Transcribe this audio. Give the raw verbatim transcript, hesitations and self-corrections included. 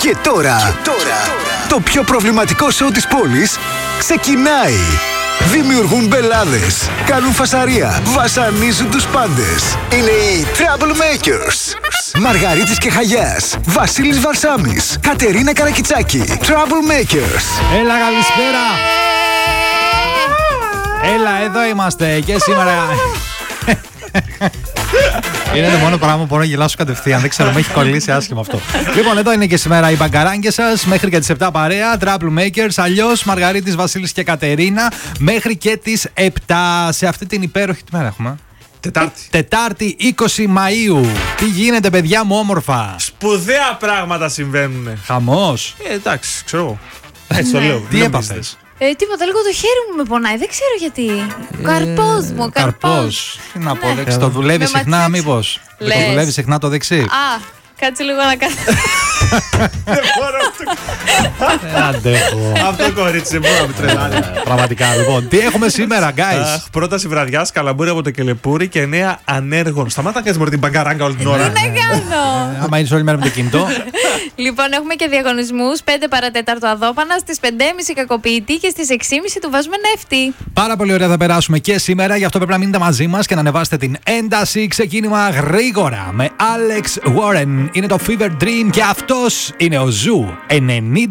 Και τώρα, και τώρα, το πιο προβληματικό σοου της πόλης ξεκινάει. Δημιουργούν μπελάδες, κάνουν φασαρία, βασανίζουν τους πάντες. Είναι οι Troublemakers. Μαργαρίτης και Χαγιάς, Βασίλης Βαρσάμης, Κατερίνα Καρακιτσάκη. Troublemakers. Έλα, καλησπέρα. Έλα, εδώ είμαστε και σήμερα. Είναι το μόνο πράγμα που μπορώ να γελάσω κατευθείαν. Δεν ξέρω, με έχει κολλήσει άσχημα αυτό. Λοιπόν, εδώ είναι και σήμερα οι μπαγκαράγκες σας. Μέχρι και τις επτά παρέα. Troublemakers. Αλλιώς Μαργαρίτης, Βασίλης και Κατερίνα. Μέχρι και τις επτά. Σε αυτή την υπέροχη. Τι μέρα έχουμε? Τετάρτη. Τετάρτη είκοσι Μαΐου. Τι γίνεται, παιδιά μου, όμορφα? Σπουδαία πράγματα συμβαίνουν. Χαμός. Ε, εντάξει, ξέρω εγώ. Έτσι το λέω. Τι έπαθες? Ε, τίποτα, λίγο το χέρι μου με πονάει, δεν ξέρω γιατί. Ο καρπός μου, ο καρπός. Τι να πω, δεξί. Το δουλεύει συχνά, μήπως? Το δουλεύει συχνά το δεξί. Α, κάτσε λίγο να κάνω. Δεν μπορώ Δεν αντέχω. αυτό κορίτσι, δεν μπορώ να με τρελάνει. Πραγματικά, λοιπόν. Τι έχουμε σήμερα, guys? Αχ, πρόταση βραδιάς, καλαμπούρι από το Κελεπούρι και νέα ανέργων. Σταμάτα να κάνεις μωρή την μπαγκαράγκα όλη την ώρα. Τι να κάνω. Άμα είναι όλη μέρα με το κινητό. Λοιπόν, έχουμε και διαγωνισμούς. πέντε παρατέταρτο Αδόπανα, στις πέντε και μισή Κακοποιητή και στις έξι και μισή του βάζουμε Νεύτη. Πάρα πολύ ωραία θα περάσουμε και σήμερα, γι' αυτό πρέπει να μείνετε μαζί μας και να ανεβάσετε την ένταση. Ξεκίνημα γρήγορα με Alex Warren. Είναι το Fever Dream και αυτός είναι ο Ζου ενενήντα.